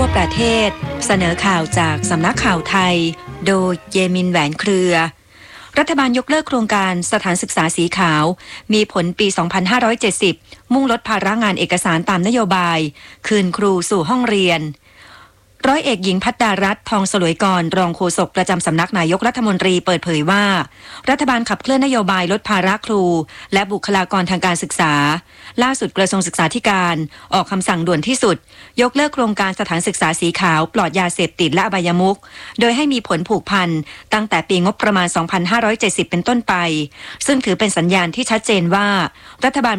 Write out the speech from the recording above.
ประเทศเสนอข่าวจากสำนักข่าวไทยโดยเยมินแหวนเครือรัฐบาลยกเลิกโครงการสถานศึกษาสีขาวมีผลปี 2570 มุ่งลดภาระงานเอกสารตามนโยบายคืนครูสู่ห้องเรียนร้อยเอกหญิงภัตดารัตน์ทองสลวยกรรองโฆษกประจำสำนักนายกรัฐมนตรีเปิดเผยว่ารัฐบาลขับเคลื่อนนโยบายลดภาระครูและบุคลากรทางการศึกษาล่าสุดกระทรวงศึกษาธิการออกคำสั่งด่วนที่สุดยกเลิกโครงการสถานศึกษาสีขาวปลอดยาเสพติดและอบายมุขโดยให้มีผลผูกพันตั้งแต่ปีงบประมาณ 2570 เป็นต้นไปซึ่งถือเป็นสัญญาณที่ชัดเจนว่ารัฐบาล